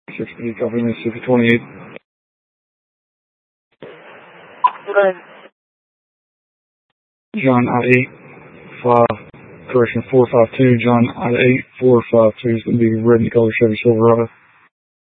6B, copy, Mississippi 28. John I-8, 452, John I-8, 452 is going to be red and color Chevy Silverado.